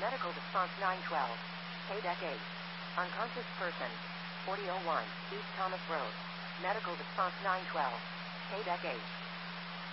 Medical response 912. KDEC 8. Unconscious person. 4001 East Thomas Road. Medical response 912. KDEC 8.